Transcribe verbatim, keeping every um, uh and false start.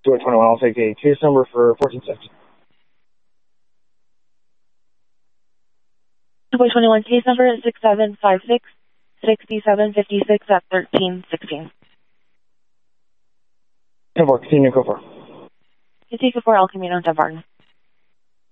two twenty-one, I'll take a case number for fourteen sixty. two twenty-one case number is six seven five six, six seven five six at thirteen sixteen. ten four, continue, go for. You take it for El Camino, Dunbarton.